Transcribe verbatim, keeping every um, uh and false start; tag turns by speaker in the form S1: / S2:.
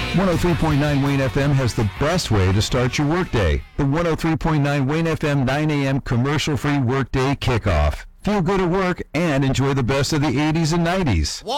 S1: one oh three point nine Wayne F M has the best way to start your workday. The one oh three point nine Wayne F M nine a.m. commercial-free workday kickoff. Feel good at work and enjoy the best of the eighties and nineties.
S2: One.